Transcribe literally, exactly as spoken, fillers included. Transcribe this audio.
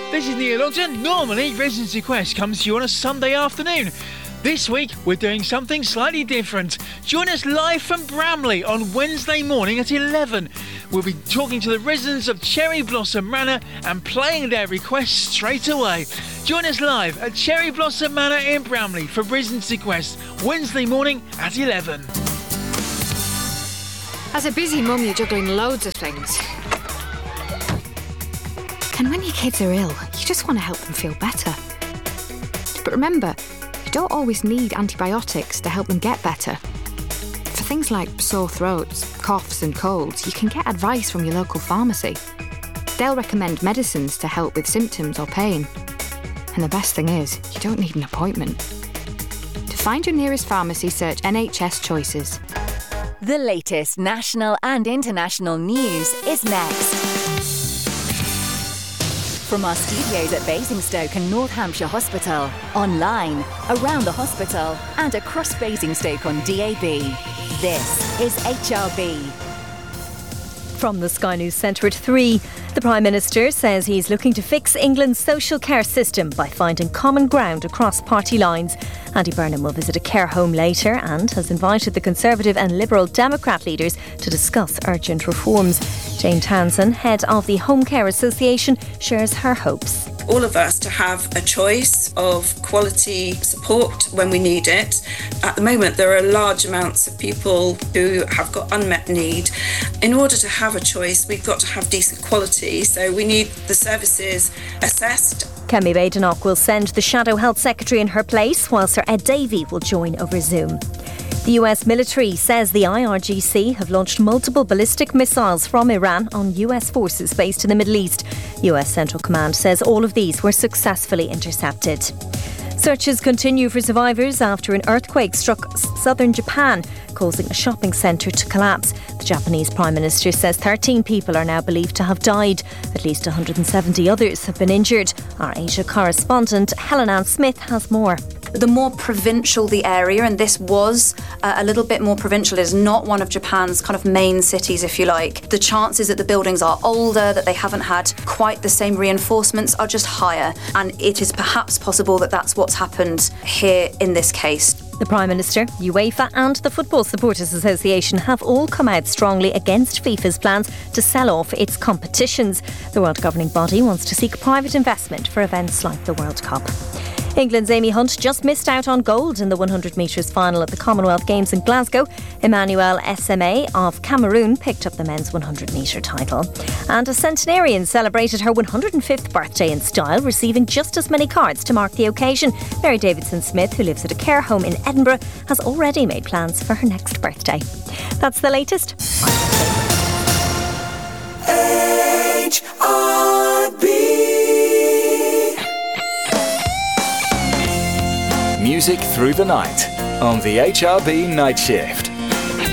This is Neil Ogden. Normally, Residency Quest comes to you on a Sunday afternoon. This week, we're doing something slightly different. Join us live from Bramley on Wednesday morning at eleven. We'll be talking to the residents of Cherry Blossom Manor and playing their requests straight away. Join us live at Cherry Blossom Manor in Bramley for Residency Quest, Wednesday morning at eleven. As a busy mum, you're juggling loads of things. And when your kids are ill, you just want to help them feel better. But remember, you don't always need antibiotics to help them get better. For things like sore throats, coughs and colds, you can get advice from your local pharmacy. They'll recommend medicines to help with symptoms or pain. And the best thing is, you don't need an appointment. To find your nearest pharmacy, search N H S Choices. The latest national and international news is next. From our studios at Basingstoke and North Hampshire Hospital, online, around the hospital and across Basingstoke on D A B, this is H R B. From the Sky News Centre at three, the Prime Minister says he's looking to fix England's social care system by finding common ground across party lines. Andy Burnham will visit a care home later and has invited the Conservative and Liberal Democrat leaders to discuss urgent reforms. Jane Townsend, head of the Home Care Association, shares her hopes. All of us to have a choice of quality support when we need it. At the moment, there are large amounts of people who have got unmet need. In order to have a choice, we've got to have decent quality, so we need the services assessed. Kemi Badenoch will send the Shadow Health Secretary in her place, while Sir Ed Davey will join over Zoom. The U S military says the I R G C have launched multiple ballistic missiles from Iran on U S forces based in the Middle East. U S Central Command says all of these were successfully intercepted. Searches continue for survivors after an earthquake struck southern Japan, causing a shopping centre to collapse. The Japanese Prime Minister says thirteen people are now believed to have died. At least one hundred seventy others have been injured. Our Asia correspondent Helen Ann Smith has more. The more provincial the area, and this was uh, a little bit more provincial, is not one of Japan's kind of main cities, if you like. The chances that the buildings are older, that they haven't had quite the same reinforcements are just higher. And it is perhaps possible that that's what's happened here in this case. The Prime Minister, UEFA and the Football Supporters Association have all come out strongly against FIFA's plans to sell off its competitions. The world governing body wants to seek private investment for events like the World Cup. England's Amy Hunt just missed out on gold in the one hundred metres final at the Commonwealth Games in Glasgow. Emmanuel Eseme of Cameroon picked up the men's one hundred metre title. And a centenarian celebrated her one hundred fifth birthday in style, receiving just as many cards to mark the occasion. Mary Davidson-Smith, who lives at a care home in Edinburgh, has already made plans for her next birthday. That's the latest. H R B. Music through the night on the H R B Night Shift.